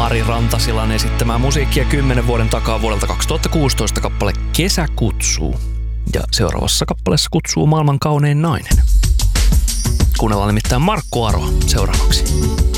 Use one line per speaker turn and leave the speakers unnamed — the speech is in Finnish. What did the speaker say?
Ari Rantasilan esittämää musiikkia 10 vuoden takaa vuodelta 2016 kappale Kesä kutsuu. Ja seuraavassa kappaleessa kutsuu maailman kaunein nainen. Kuunnellaan nimittäin Markku Aroa seuraavaksi.